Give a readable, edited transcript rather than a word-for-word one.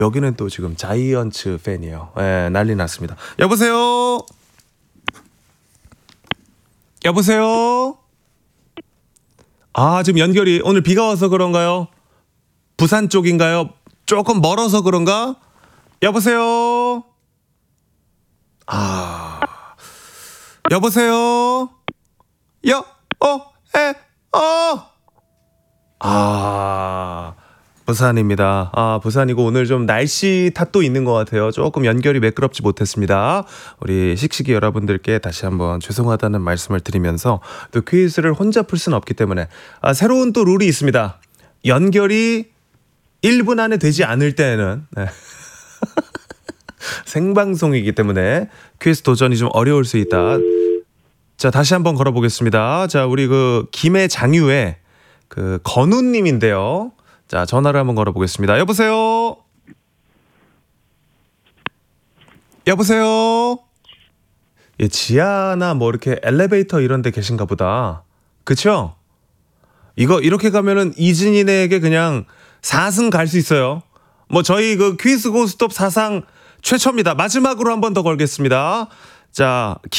여기는 또 지금 자이언츠 팬이에요. 예, 난리 났습니다. 여보세요? 여보세요? 아, 지금 연결이 오늘 비가 와서 그런가요? 부산 쪽인가요? 조금 멀어서 그런가? 여보세요? 아, 여보세요? 아, 부산입니다. 아, 부산이고 오늘 좀 날씨 탓도 있는 것 같아요. 조금 연결이 매끄럽지 못했습니다. 우리 식식이 여러분들께 다시 한번 죄송하다는 말씀을 드리면서 또 퀴즈를 혼자 풀 수는 없기 때문에 새로운 또 룰이 있습니다. 연결이 1분 안에 되지 않을 때는 네. 생방송이기 때문에 퀴즈 도전이 좀 어려울 수 있다. 자, 다시 한번 걸어보겠습니다. 자, 우리 그 김해 장유의 그 건우님인데요. 자, 전화를 한번 걸어보겠습니다. 여보세요? 여보세요? 예, 지하나 뭐 이렇게 엘리베이터 이런 데 계신가 보다. 그쵸? 이거 이렇게 가면은 이진희에게 그냥 4승 갈 수 있어요. 뭐 저희 그 퀴즈 고스톱 사상 최초입니다. 마지막으로 한 번 더 걸겠습니다. 자,